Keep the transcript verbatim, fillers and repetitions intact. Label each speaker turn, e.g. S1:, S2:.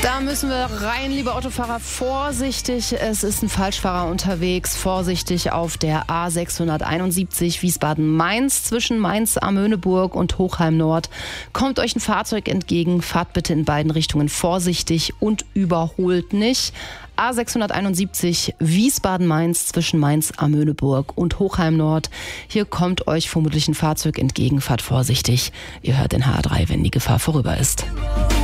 S1: Da müssen wir rein, liebe Autofahrer, vorsichtig. Es ist ein Falschfahrer unterwegs. Vorsichtig auf der A sechshunderteinundsiebzig Wiesbaden-Mainz zwischen Mainz-Amöneburg und Hochheim Nord. Kommt euch ein Fahrzeug entgegen, fahrt bitte in beiden Richtungen vorsichtig und überholt nicht. A sechshunderteinundsiebzig Wiesbaden-Mainz zwischen Mainz-Amöneburg und Hochheim Nord. Hier kommt euch vermutlich ein Fahrzeug entgegen, fahrt vorsichtig. Ihr hört den H A drei, wenn die Gefahr vorüber ist.